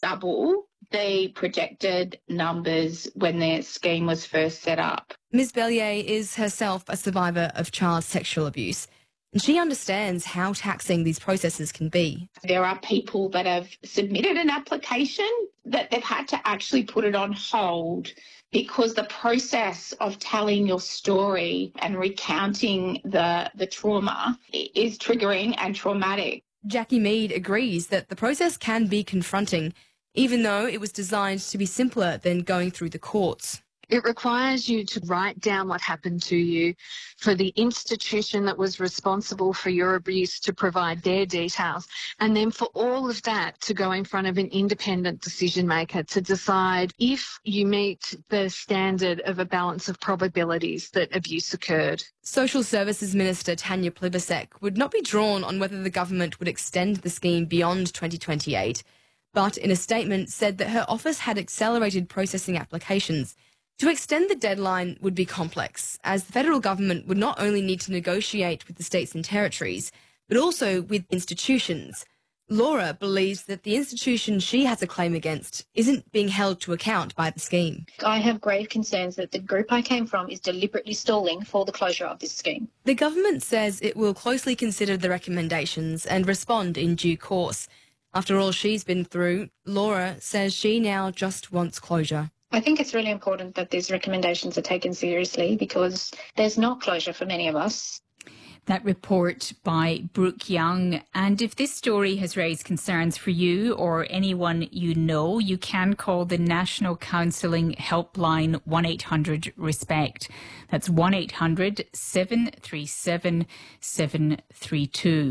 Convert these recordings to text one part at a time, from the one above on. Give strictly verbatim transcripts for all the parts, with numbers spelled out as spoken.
double the projected numbers when their scheme was first set up. Miz Bellier is herself a survivor of child sexual abuse, and she understands how taxing these processes can be. There are people that have submitted an application that they've had to actually put it on hold because the process of telling your story and recounting the, the trauma is triggering and traumatic. Jackie Mead agrees that the process can be confronting, even though it was designed to be simpler than going through the courts. It requires you to write down what happened to you, for the institution that was responsible for your abuse to provide their details, and then for all of that to go in front of an independent decision maker to decide if you meet the standard of a balance of probabilities that abuse occurred. Social Services Minister Tanya Plibersek would not be drawn on whether the government would extend the scheme beyond twenty twenty-eight, but in a statement said that her office had accelerated processing applications. To extend the deadline would be complex, as the federal government would not only need to negotiate with the states and territories, but also with institutions. Laura believes that the institution she has a claim against isn't being held to account by the scheme. I have grave concerns that the group I came from is deliberately stalling for the closure of this scheme. The government says it will closely consider the recommendations and respond in due course. After all she's been through, Laura says she now just wants closure. I think it's really important that these recommendations are taken seriously because there's no closure for many of us. That report by Brooke Young. And if this story has raised concerns for you or anyone you know, you can call the National Counselling Helpline one eight hundred RESPECT. That's one eight hundred seven three seven seven three two.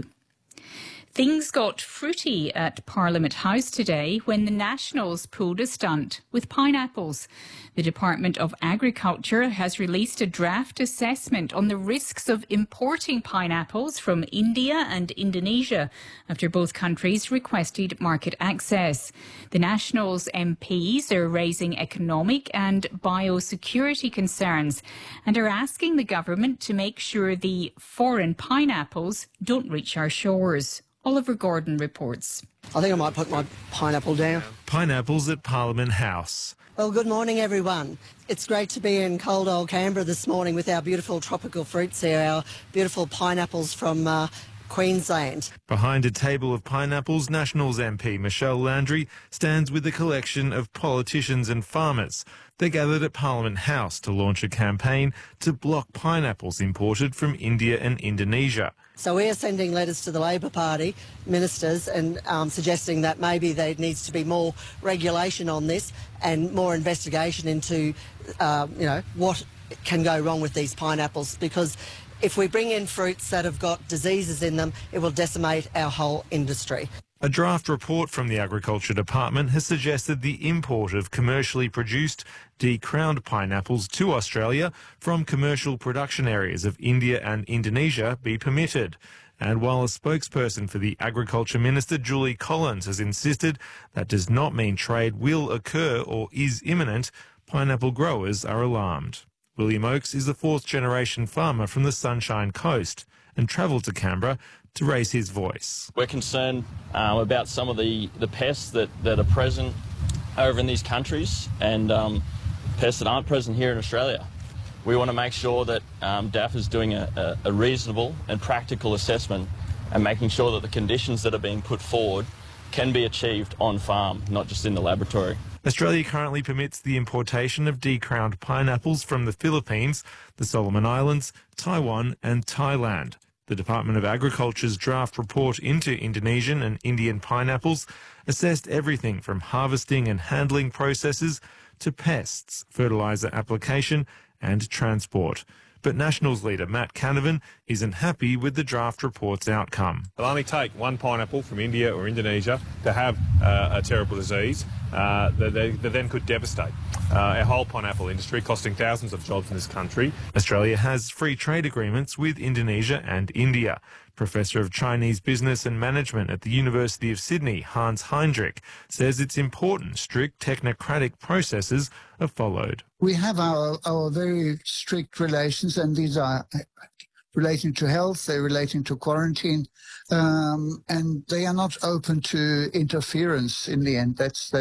Things got fruity at Parliament House today when the Nationals pulled a stunt with pineapples. The Department of Agriculture has released a draft assessment on the risks of importing pineapples from India and Indonesia after both countries requested market access. The Nationals M Ps are raising economic and biosecurity concerns and are asking the government to make sure the foreign pineapples don't reach our shores. Oliver Gordon reports. I think I might put my pineapple down. Pineapples at Parliament House. Well, good morning, everyone. It's great to be in cold old Canberra this morning with our beautiful tropical fruits here, our beautiful pineapples from uh, Queensland. Behind a table of pineapples, Nationals M P Michelle Landry stands with a collection of politicians and farmers. They gathered at Parliament House to launch a campaign to block pineapples imported from India and Indonesia. So we are sending letters to the Labor Party ministers and um, suggesting that maybe there needs to be more regulation on this and more investigation into, uh, you know, what can go wrong with these pineapples, because if we bring in fruits that have got diseases in them, it will decimate our whole industry. A draft report from the Agriculture Department has suggested the import of commercially produced decrowned pineapples to Australia from commercial production areas of India and Indonesia be permitted. And while a spokesperson for the Agriculture Minister, Julie Collins, has insisted that does not mean trade will occur or is imminent, pineapple growers are alarmed. William Oakes is a fourth-generation farmer from the Sunshine Coast and travelled to Canberra to raise his voice. We're concerned um, about some of the, the pests that, that are present over in these countries and um, pests that aren't present here in Australia. We want to make sure that um, D A F is doing a, a, a reasonable and practical assessment and making sure that the conditions that are being put forward can be achieved on farm, not just in the laboratory. Australia currently permits the importation of decrowned pineapples from the Philippines, the Solomon Islands, Taiwan and Thailand. The Department of Agriculture's draft report into Indonesian and Indian pineapples assessed everything from harvesting and handling processes to pests, fertiliser application and transport. But Nationals leader Matt Canavan isn't happy with the draft report's outcome. It'll only take one pineapple from India or Indonesia to have uh, a terrible disease uh, that, they, that then could devastate uh, our whole pineapple industry, costing thousands of jobs in this country. Australia has free trade agreements with Indonesia and India. Professor of Chinese Business and Management at the University of Sydney, Hans Heinrich, says it's important strict technocratic processes are followed. We have our, our very strict relations, and these are relating to health, they're relating to quarantine, um, and they are not open to interference in the end. That's, that's